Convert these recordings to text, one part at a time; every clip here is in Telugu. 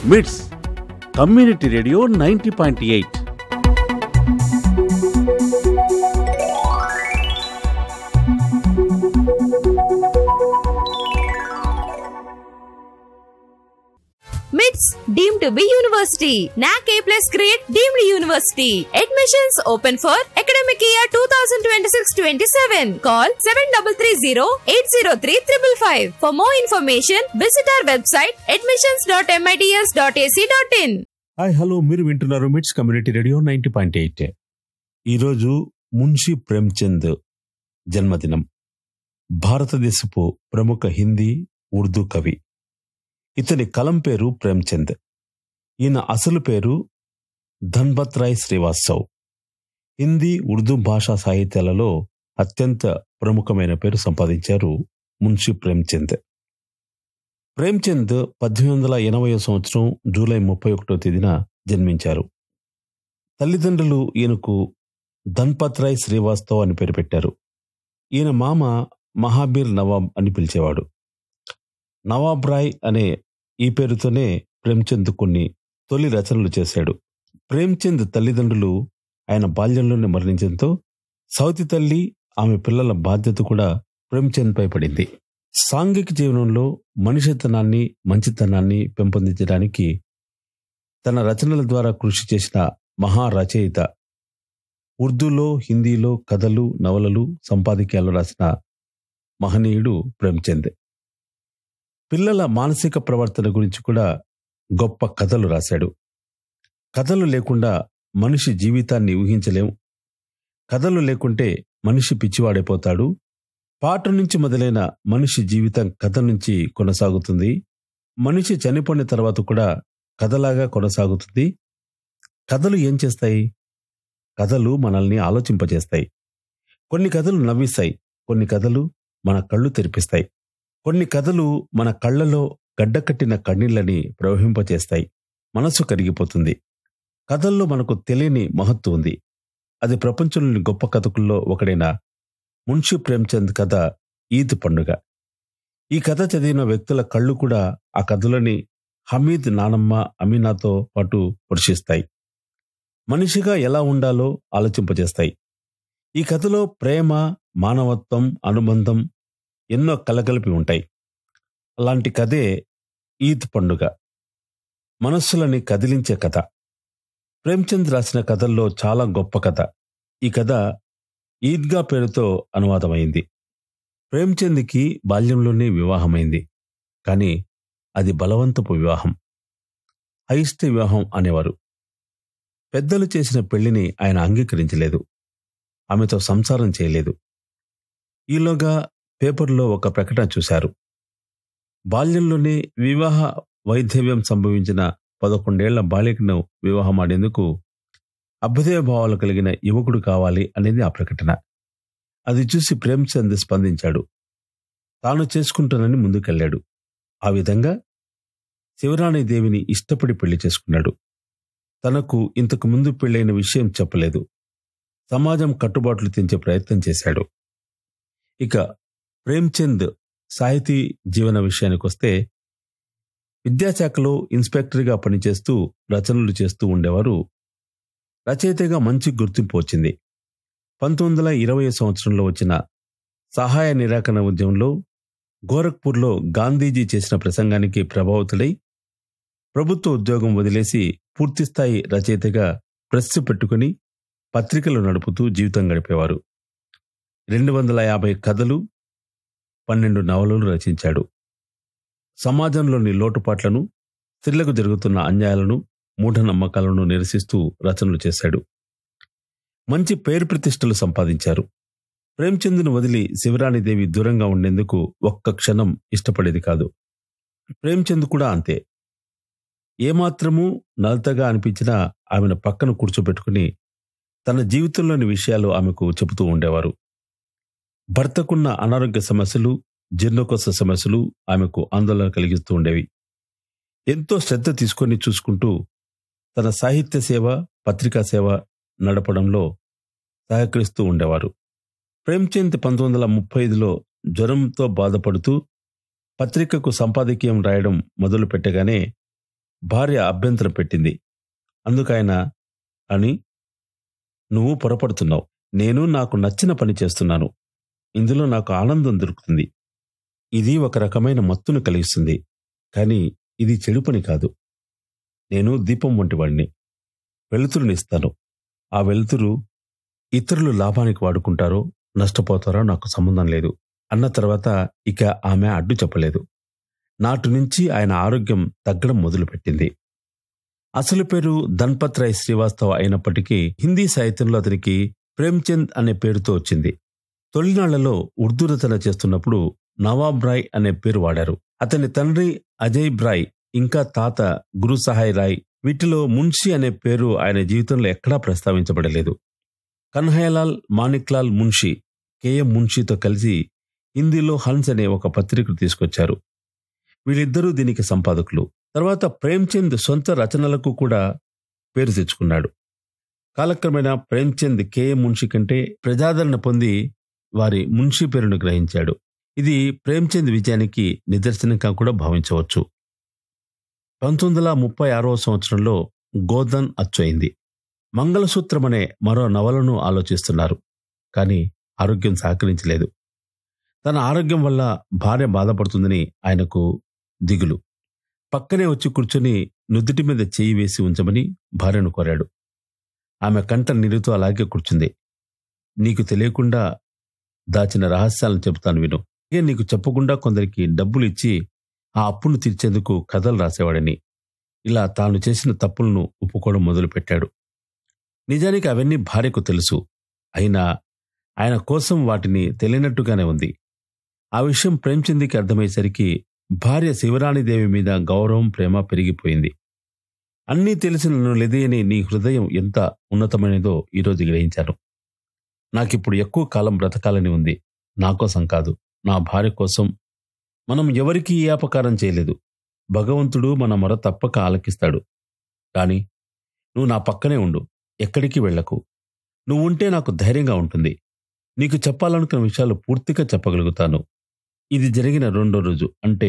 మిట్స్ community radio 90.8. MITS deemed to be university. NAC A+ grade deemed university. Admissions open for academic year 2026-27. Call 7330-803-555. For more information, visit our website admissions.mits.ac.in. Hi hello, మీరు వింటున్నారు మిట్స్ కమ్యూనిటీ రేడియో 90.8. ఈరోజు మున్షీ ప్రేమ్చంద్ జన్మదినం. భారతదేశపు ప్రముఖ హిందీ, ఉర్దూ కవి. ఇతని కలం పేరు ప్రేమ్చంద్. ఈయన అసలు పేరు ధన్పత్ రాయ్ శ్రీవాస్తవ్. హిందీ, ఉర్దూ భాషా సాహిత్యాలలో అత్యంత ప్రముఖమైన పేరు సంపాదించారు మున్షీ ప్రేమ్చంద్. ప్రేమ్చంద్ 1880 సంవత్సరం జూలై 31వ తేదీన జన్మించారు. తల్లిదండ్రులు ఈయనకు ధన్పత్ రాయ్ శ్రీవాస్తవ్ అని పేరు పెట్టారు. ఈయన మామ మహాబీర్ నవాబ్ అని పిలిచేవాడు. నవాబ్ రాయ్ అనే ఈ పేరుతోనే ప్రేమ్చంద్ కొన్ని తొలి రచనలు చేశాడు. ప్రేమ్చంద్ తల్లిదండ్రులు ఆయన బాల్యంలోనే మరణించడంతో సవతి తల్లి, ఆమె పిల్లల బాధ్యత కూడా ప్రేమ్చంద్ పై పడింది. సాంఘిక జీవనంలో మనిషితనాన్ని, మంచితనాన్ని పెంపొందించడానికి తన రచనల ద్వారా కృషి చేసిన మహా రచయిత. ఉర్దూలో, హిందీలో కథలు, నవలలు, సంపాదకీయాలు రాసిన మహనీయుడు ప్రేమ్చంద్. పిల్లల మానసిక ప్రవర్తన గురించి కూడా గొప్ప కథలు రాశాడు. కథలు లేకుండా మనిషి జీవితాన్ని ఊహించలేం. కథలు లేకుంటే మనిషి పిచ్చివాడైపోతాడు. పాట నుంచి మొదలైన మనిషి జీవితం కథ నుంచి కొనసాగుతుంది. మనిషి చనిపోయిన తర్వాత కూడా కథలాగా కొనసాగుతుంది. కథలు ఏం చేస్తాయి? కథలు మనల్ని ఆలోచింపజేస్తాయి. కొన్ని కథలు నవ్విస్తాయి, కొన్ని కథలు మన కళ్ళు తెరిపిస్తాయి, కొన్ని కథలు మన కళ్ళలో గడ్డకట్టిన కన్నీళ్ళని ప్రవహింపచేస్తాయి. మనసు కరిగిపోతుంది. కథల్లో మనకు తెలియని మహత్తు ఉంది. అది ప్రపంచంలోని గొప్ప కథకుల్లో ఒకడైన మున్షీ ప్రేమ్చంద్ కథ ఈద్ పండుగ. ఈ కథ చదివిన వ్యక్తుల కళ్ళు కూడా ఆ కథలోని హమీద్, నానమ్మ, అమీనాతో పాటు వర్షిస్తాయి. మనిషిగా ఎలా ఉండాలో ఆలోచింపజేస్తాయి. ఈ కథలో ప్రేమ, మానవత్వం, అనుబంధం ఎన్నో కలగలిపి ఉంటాయి. అలాంటి కథే ఈద్ పండుగ. మనస్సులని కదిలించే కథ. ప్రేమ్చంద్ రాసిన కథల్లో చాలా గొప్ప కథ. ఈ కథ ఈద్గా పేరుతో అనువాదమైంది. ప్రేమ్చంద్కి బాల్యంలోనే వివాహమైంది. కానీ అది బలవంతపు వివాహం, అయిష్ట వివాహం అనేవారు. పెద్దలు చేసిన పెళ్లిని ఆయన అంగీకరించలేదు. ఆమెతో సంసారం చేయలేదు. ఈలోగా పేపర్లో ఒక ప్రకటన చూశారు. బాల్యంలోనే వివాహ వైధవ్యం సంభవించిన 11 ఏళ్ల బాలికను వివాహమాడేందుకు అభ్యుదయ భావాలు కలిగిన యువకుడు కావాలి అనేది ఆ ప్రకటన. అది చూసి ప్రేమ్చంద్ స్పందించాడు. తాను చేసుకుంటానని ముందుకెళ్లాడు. ఆ విధంగా శివరాణిదేవిని ఇష్టపడి పెళ్లి చేసుకున్నాడు. తనకు ఇంతకు ముందు పెళ్లైన విషయం చెప్పలేదు. సమాజం కట్టుబాట్లు తెంచే ప్రయత్నం చేశాడు. ఇక ప్రేమ్చంద్ సాహితీ జీవన విషయానికొస్తే, విద్యాశాఖలో ఇన్స్పెక్టర్గా పనిచేస్తూ రచనలు చేస్తూ ఉండేవారు. రచయితగా మంచి గుర్తింపు వచ్చింది. 1920 సంవత్సరంలో వచ్చిన సహాయ నిరాకరణ ఉద్యమంలో గోరఖ్పూర్లో గాంధీజీ చేసిన ప్రసంగానికి ప్రభావితుడై ప్రభుత్వ ఉద్యోగం వదిలేసి పూర్తిస్థాయి రచయితగా ప్రెస్ పెట్టుకుని పత్రికలు నడుపుతూ జీవితం గడిపేవారు. 250 కథలు, 12 నవలలు రచించాడు. సమాజంలోని లోటుపాట్లను, స్త్రీలకు జరుగుతున్న అన్యాయాలను, మూఢనమ్మకాలను నిరసిస్తూ రచనలు చేశాడు. మంచి పేరు ప్రతిష్టలు సంపాదించారు. ప్రేమ్చంద్ను వదిలి శివరాణిదేవి దూరంగా ఉండేందుకు ఒక్క క్షణం ఇష్టపడేది కాదు. ప్రేమ్చంద్ కూడా అంతే. ఏమాత్రమూ నలతగా అనిపించినా ఆమెను పక్కన కూర్చోబెట్టుకుని తన జీవితంలోని విషయాలు ఆమెకు చెబుతూ ఉండేవారు. భర్తకున్న అనారోగ్య సమస్యలు, జీర్ణకోశ సమస్యలు ఆమెకు ఆందోళన కలిగిస్తూ ఉండేవి. ఎంతో శ్రద్ధ తీసుకొని చూసుకుంటూ తన సాహిత్య సేవ, పత్రికా సేవ నడపడంలో సహకరిస్తూ ఉండేవారు. ప్రేమ్చంద్ 1935లో జ్వరంతో బాధపడుతూ పత్రికకు సంపాదకీయం రాయడం మొదలు పెట్టగానే భార్య అభ్యంతరం పెట్టింది. అందుకైన అని, నువ్వు పొరపడుతున్నావు. నేను నాకు నచ్చిన పని చేస్తున్నాను. ఇందులో నాకు ఆనందం దొరుకుతుంది. ఇది ఒక రకమైన మత్తును కలిగిస్తుంది. కానీ ఇది చెడు పని కాదు. నేను దీపం వంటి వాడిని. వెలుతురునిస్తాను. ఆ వెలుతురు ఇతరులు లాభానికి వాడుకుంటారో నష్టపోతారో నాకు సంబంధం లేదు అన్న తర్వాత ఇక ఆమె అడ్డు చెప్పలేదు. నాటి నుంచి ఆయన ఆరోగ్యం తగ్గడం మొదలుపెట్టింది. అసలు పేరు ధన్పత్ రాయ్ శ్రీవాస్తవ అయినప్పటికీ హిందీ సాహిత్యంలో అతనికి ప్రేమ్చంద్ అనే పేరుతో వచ్చింది. తొలినాళ్లలో ఉర్దూ రచన చేస్తున్నప్పుడు నవాబ్ రాయ్ అనే పేరు వాడారు. అతని తండ్రి అజయ్ రాయ్ ఇంకా తాత గురు సహాయ్ రాయ్, వీటిలో మున్షి అనే పేరు ఆయన జీవితంలో ఎక్కడా ప్రస్తావించబడలేదు. కన్హయ్యలాల్ మాణిక్లాల్ మున్షి కేఎం మున్షితో కలిసి హిందీలో హన్స్ అనే ఒక పత్రికను తీసుకొచ్చారు. వీళ్ళిద్దరూ దీనికి సంపాదకులు. తర్వాత ప్రేమ్చంద్ సొంత రచనలకు కూడా పేరు తెచ్చుకున్నాడు. కాలక్రమేణా ప్రేమ్చంద్ కేఎం మున్షి కంటే ప్రజాదరణ పొంది వారి మున్షి పేరును గ్రహించాడు. ఇది ప్రేమ్చంద్ విజయానికి నిదర్శనంగా కూడా భావించవచ్చు. 1936వ సంవత్సరంలో గోధన్ అచ్చయింది. మంగళసూత్రం అనే మరో నవలను ఆలోచిస్తున్నారు. కానీ ఆరోగ్యం సహకరించలేదు. తన ఆరోగ్యం వల్ల భార్య బాధపడుతుందని ఆయనకు దిగులు. పక్కనే వచ్చి కూర్చొని నుదుటి మీద చేయి వేసి ఉంచమని భార్యను కోరాడు. ఆమె కంట నీరుతో అలాగే కూర్చుంది. నీకు తెలియకుండా దాచిన రహస్యాలను చెబుతాను విను. నీకు చెప్పకుండా కొందరికి డబ్బులు ఇచ్చి ఆ అప్పును తీర్చేందుకు కథలు రాసేవాడని. ఇలా తాను చేసిన తప్పులను ఒప్పుకోవడం మొదలుపెట్టాడు. నిజానికి అవన్నీ భార్యకు తెలుసు. అయినా ఆయన కోసం వాటిని తెలియనట్టుగానే ఉంది. ఆ విషయం ప్రేమ్చంద్కి అర్థమయ్యేసరికి భార్య శివరాణిదేవి మీద గౌరవం, ప్రేమ పెరిగిపోయింది. అన్నీ తెలిసిన నన్ను లెదేయని నీ హృదయం ఎంత ఉన్నతమైనదో ఈరోజు గ్రహించాను. నాకిప్పుడు ఎక్కువ కాలం బ్రతకాలని ఉంది. నా కోసం కాదు, నా భార్య కోసం. మనం ఎవరికీ ఏ అపకారం చేయలేదు. భగవంతుడు మన మొర తప్పక ఆలకిస్తాడు. కాని నువ్వు నా పక్కనే ఉండు, ఎక్కడికి వెళ్లకు. నువ్వుంటే నాకు ధైర్యంగా ఉంటుంది. నీకు చెప్పాలనుకున్న విషయాలు పూర్తిగా చెప్పగలుగుతాను. ఇది జరిగిన రెండో రోజు, అంటే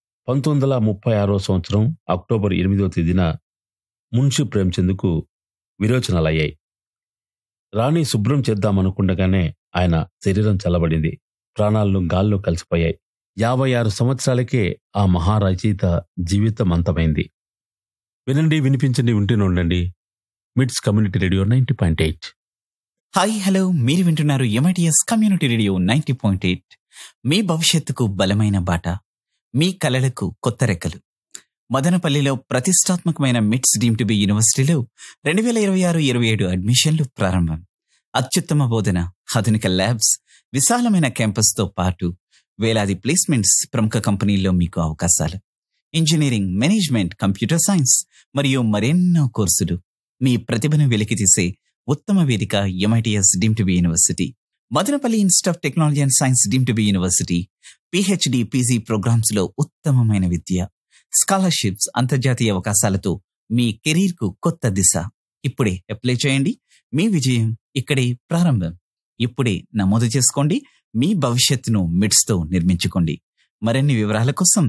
1936వ సంవత్సరం అక్టోబర్ 8వ తేదీన మున్షి ప్రేమ్చంద్కు విరోచనాలయ్యాయి. రాణి శుభ్రం చేద్దామనుకుండగానే ఆయన శరీరం చల్లబడింది. ప్రాణాలను గాల్లో కలిసిపోయాయి. 56 సంవత్సరాలకే ఆ మహారచయిత జీవితం అంతమైంది. వినండి, వినిపించండి, వింటూనే ఉండండి. మిట్స్ కమ్యూనిటీ రేడియో 90.8. హాయ్ హలో, మీరు వింటున్నారు ఎంఐటిఎస్ కమ్యూనిటీ రేడియో 90.8. మీ భవిష్యత్తుకు బలమైన బాట, మీ కలలకు కొత్త రెక్కలు. మదనపల్లిలో ప్రతిష్టాత్మకమైన మిట్స్ డీమ్ టు బి యూనివర్సిటీలో 2026-27 అడ్మిషన్లు ప్రారంభం. అత్యుత్తమ బోధన, ఆధునిక ల్యాబ్స్, విశాలమైన క్యాంపస్తో పాటు వేలాది ప్లేస్మెంట్స్, ప్రముఖ కంపెనీల్లో మీకు అవకాశాలు. ఇంజనీరింగ్, మేనేజ్మెంట్, కంప్యూటర్ సైన్స్ మరియు మరెన్నో కోర్సులు. మీ ప్రతిభను వెలికితీసే ఉత్తమ వేదిక MITS deem to be university. Madanapalle institute of technology and science deem to be university. PhD, PG programmes లో ఉత్తమమైన విద్య, స్కాలర్షిప్స్, అంతర్జాతీయ అవకాశాలతో మీ కెరీర్ కు కొత్త దిశ. ఇప్పుడే అప్లై చేయండి. మీ విజయం ఇక్కడే ప్రారంభం. ఇప్పుడే నమోదు చేసుకోండి. మీ భవిష్యత్తును మిట్స్ తో నిర్మించుకోండి. మరిన్ని వివరాల కోసం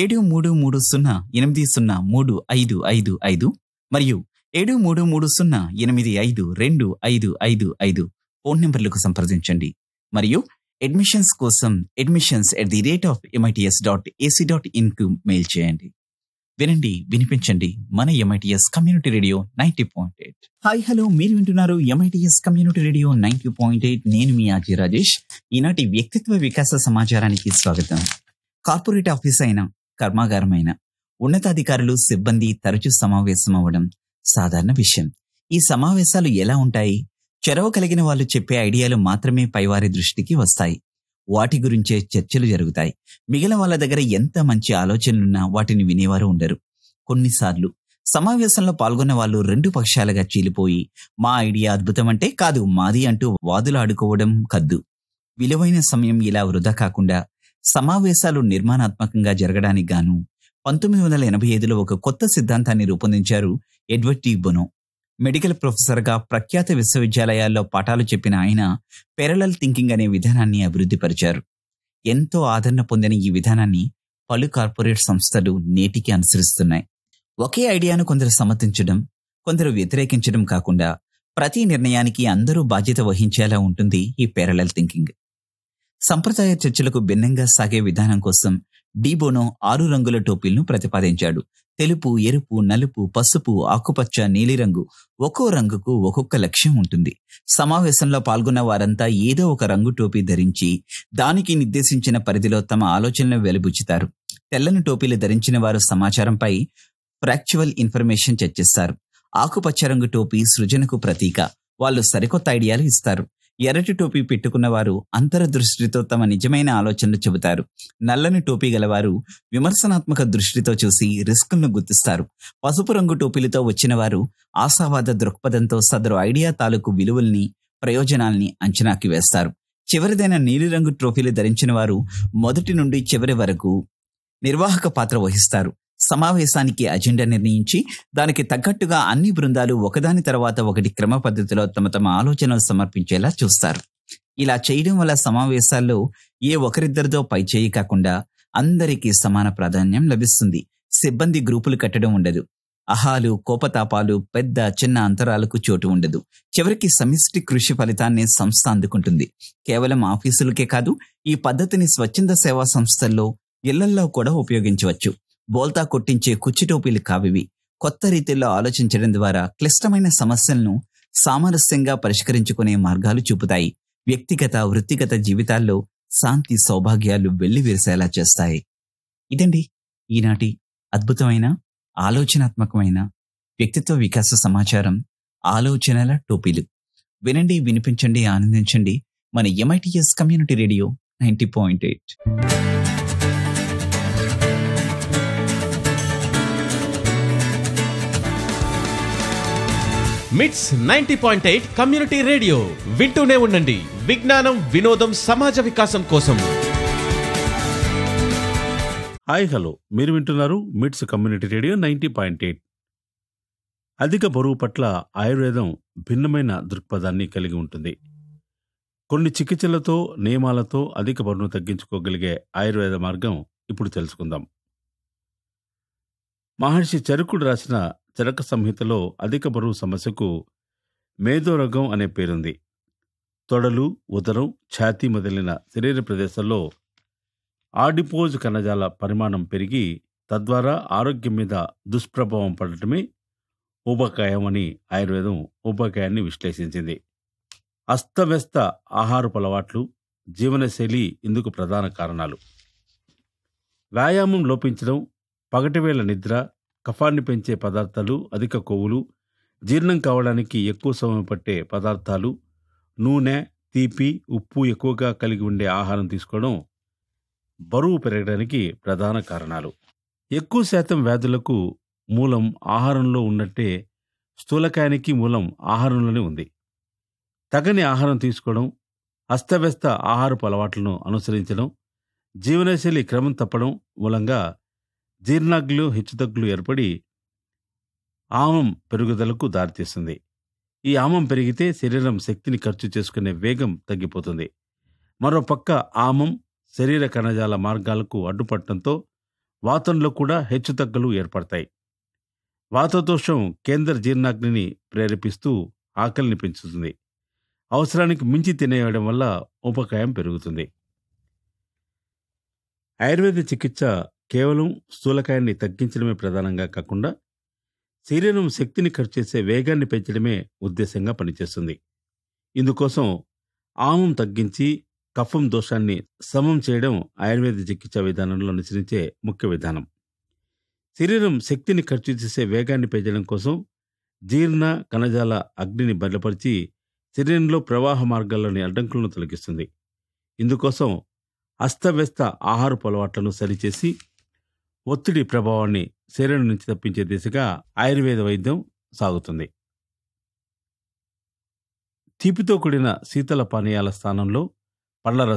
7330803555 మరియు 7330852255 ఫోన్ నంబర్లకు సంప్రదించండి. మరియు అడ్మిషన్స్ కోసం admissions@mits.ac.in కు మెయిల్ చేయండి. వినండి, వినిపించండి, మన MITS community radio 90.8. Hi hello, మీరు వింటున్నారు ఎంఐటిఎస్ కమ్యూనిటీ రేడియో 90.8. నేను మీ ఆర్జే రాజేష్. ఈనాటి వ్యక్తిత్వ వికాస సమాచారానికి స్వాగతం. కార్పొరేట్ ఆఫీస్ అయినా, కర్మాగారమైన ఉన్నతాధికారులు, సిబ్బంది తరచూ సమావేశం అవ్వడం సాధారణ విషయం. ఈ సమావేశాలు ఎలా ఉంటాయి? చొరవ కలిగిన వాళ్ళు చెప్పే ఐడియాలు మాత్రమే పైవారి దృష్టికి వస్తాయి. వాటి గురించే చర్చలు జరుగుతాయి. మిగిలిన వాళ్ళ దగ్గర ఎంత మంచి ఆలోచనలున్నా వాటిని వినేవారు ఉండరు. కొన్నిసార్లు సమావేశంలో పాల్గొన్న వాళ్ళు రెండు పక్షాలుగా చీలిపోయి మా ఐడియా అద్భుతం అంటే కాదు, మాది అంటూ వాదులు ఆడుకోవడం కద్దు. విలువైన సమయం ఇలా వృధా కాకుండా సమావేశాలు నిర్మాణాత్మకంగా జరగడానికి గాను 1985లో ఒక కొత్త సిద్ధాంతాన్ని రూపొందించారు ఎడ్వర్డ్ టి బొనో. మెడికల్ ప్రొఫెసర్గా ప్రఖ్యాత విశ్వవిద్యాలయాల్లో పాఠాలు చెప్పిన ఆయన పెరలల్ థింకింగ్ అనే విధానాన్ని అభివృద్ధి పరిచారు. ఎంతో ఆదరణ పొందిన ఈ విధానాన్ని పలు కార్పొరేట్ సంస్థలు నేటికి అనుసరిస్తున్నాయి. ఒకే ఐడియాను కొందరు సమర్థించడం, కొందరు వ్యతిరేకించడం కాకుండా ప్రతి నిర్ణయానికి అందరూ బాధ్యత వహించేలా ఉంటుంది ఈ ప్యారలల్ థింకింగ్. సంప్రదాయ చర్చలకు భిన్నంగా సాగే విధానం కోసం డి బోనో 6 రంగుల టోపీలను ప్రతిపాదించాడు. తెలుపు, ఎరుపు, నలుపు, పసుపు, ఆకుపచ్చ, నీలిరంగు, ఒక్కో రంగుకు ఒక్కొక్క లక్ష్యం ఉంటుంది. సమావేశంలో పాల్గొన్న వారంతా ఏదో ఒక రంగు టోపీ ధరించి దానికి నిర్దేశించిన పరిధిలో తమ ఆలోచనలు వెలిబుచ్చుతారు. తెల్లని టోపీలు ధరించిన వారు సమాచారంపై ఫ్రాక్చువల్ ఇన్ఫర్మేషన్ చర్చిస్తారు. ఆకుపచ్చ రంగు టోపీ సృజనకు ప్రతీక, వాళ్ళు సరికొత్త ఐడియాలు ఇస్తారు. ఎర్రటి టోపీ పెట్టుకున్న వారు అంతర్దృష్టితో తమ నిజమైన ఆలోచనలు చెబుతారు. నల్లని టోపీ గలవారు విమర్శనాత్మక దృష్టితో చూసి రిస్కులను గుర్తిస్తారు. పసుపు రంగు టోపీలతో వచ్చిన వారు ఆశావాద దృక్పథంతో సదరు ఐడియా తాలూకు విలువల్ని, ప్రయోజనాల్ని అంచనాకి వేస్తారు. చివరిదైన నీలిరంగు టోపీలు ధరించిన వారు మొదటి నుండి చివరి వరకు నిర్వాహక పాత్ర వహిస్తారు. సమావేశానికి అజెండా నిర్ణయించి దానికి తగ్గట్టుగా అన్ని బృందాలు ఒకదాని తర్వాత ఒకటి క్రమ పద్ధతిలో తమ తమ ఆలోచనలు సమర్పించేలా చూస్తారు. ఇలా చేయడం వల్ల సమావేశాల్లో ఏ ఒకరిద్దరితో పైచేయి కాకుండా అందరికీ సమాన ప్రాధాన్యం లభిస్తుంది. సిబ్బంది గ్రూపులు కట్టడం ఉండదు. అహాలు, కోపతాపాలు, పెద్ద చిన్న అంతరాలకు చోటు ఉండదు. చివరికి సమిష్టి కృషి ఫలితాన్ని సంస్థ అందుకుంటుంది. కేవలం ఆఫీసులకే కాదు, ఈ పద్ధతిని స్వచ్ఛంద సేవా సంస్థల్లో, ఇళ్లల్లో కూడా ఉపయోగించవచ్చు. బోల్తా కొట్టించే కుచ్చి టోపీలు కావివి. కొత్త రీతిలో ఆలోచించడం ద్వారా క్లిష్టమైన సమస్యలను సామరస్యంగా పరిష్కరించుకునే మార్గాలు చూపుతాయి. వ్యక్తిగత, వృత్తిగత జీవితాల్లో శాంతి, సౌభాగ్యాలు వెళ్లి విరిసేలా చేస్తాయి. ఇదండి ఈనాటి అద్భుతమైన, ఆలోచనాత్మకమైన వ్యక్తిత్వ వికాస సమాచారం, ఆలోచనల టోపీలు. వినండి, వినిపించండి, ఆనందించండి. మన MITS కమ్యూనిటీ రేడియో 90.8. మిట్స్ 90.8 కమ్యూనిటీ రేడియో వింటూనే ఉండండి. విజ్ఞానం, వినోదం, సమాజ వికాసం కోసం. హాయ్ హలో, మీరు వింటున్నారు మిట్స్ కమ్యూనిటీ రేడియో 90.8. అధిక బరువు పట్ల ఆయుర్వేదం భిన్నమైన దృక్పథాన్ని కలిగి ఉంటుంది. కొన్ని చికిత్సలతో, నియమాలతో అధిక బరువును తగ్గించుకోగలిగే ఆయుర్వేద మార్గం ఇప్పుడు తెలుసుకుందాం. మహర్షి చరకుడు రాసిన చరక సంహితలో అధిక బరువు సమస్యకు మేధోరోగం అనే పేరుంది. తొడలు, ఉదరం, ఛాతీ మొదలైన శరీర ప్రదేశాల్లో ఆడిపోజ్ కణజాల పరిమాణం పెరిగి తద్వారా ఆరోగ్యం మీద దుష్ప్రభావం పడటమే ఊబకాయం అని ఆయుర్వేదం ఊబకాయాన్ని విశ్లేషించింది. అస్తవ్యస్త ఆహారపు అలవాట్లు, జీవనశైలి ఇందుకు ప్రధాన కారణాలు. వ్యాయామం లోపించడం, పగటివేళ నిద్ర, కఫాన్ని పెంచే పదార్థాలు, అధిక కొవ్వులు, జీర్ణం కావడానికి ఎక్కువ సమయం పట్టే పదార్థాలు, నూనె, తీపి, ఉప్పు ఎక్కువగా కలిగి ఉండే ఆహారం తీసుకోవడం బరువు పెరగడానికి ప్రధాన కారణాలు. ఎక్కువ శాతం వ్యాధులకు మూలం ఆహారంలో ఉన్నట్టే స్థూలకాయానికి మూలం ఆహారంలోనే ఉంది. తగని ఆహారం తీసుకోవడం, అస్తవ్యస్త ఆహారపు అలవాట్లను అనుసరించడం, జీవనశైలి క్రమం తప్పడం మూలంగా జీర్ణాగ్లు, హెచ్చుతగ్గులు ఏర్పడి ఆమం పెరుగుదలకు దారితీస్తుంది. ఈ ఆమం పెరిగితే శరీరం శక్తిని ఖర్చు చేసుకునే వేగం తగ్గిపోతుంది. మరోపక్క ఆమం శరీర కణజాల మార్గాలకు అడ్డుపడటంతో వాతంలో కూడా హెచ్చుతగ్గులు ఏర్పడతాయి. వాతదోషం కేంద్ర జీర్ణాగ్నిని ప్రేరేపిస్తూ ఆకలిని పెంచుతుంది. అవసరానికి మించి తినేయడం వల్ల ఉపకాయం పెరుగుతుంది. ఆయుర్వేద చికిత్స కేవలం స్థూలకాయాన్ని తగ్గించడమే ప్రధానంగా కాకుండా శరీరం శక్తిని ఖర్చు చేసే వేగాన్ని పెంచడమే ఉద్దేశంగా పనిచేస్తుంది. ఇందుకోసం ఆమం తగ్గించి కఫం దోషాన్ని సమం చేయడం ఆయుర్వేద చికిత్సా విధానంలో అనుసరించే ముఖ్య విధానం. శరీరం శక్తిని ఖర్చు చేసే వేగాన్ని పెంచడం కోసం జీర్ణ కణజాల అగ్నిని బలపరిచి శరీరంలో ప్రవాహ మార్గాల్లోని అడ్డంకులను తొలగిస్తుంది. ఇందుకోసం అస్తవ్యస్త ఆహారపు అలవాట్లను సరిచేసి ఒత్తిడి ప్రభావాన్ని శరీరం నుంచి తప్పించే దిశగా ఆయుర్వేద వైద్యం సాగుతుంది. తీపితో కూడిన శీతల పానీయాల స్థానంలో పళ్ల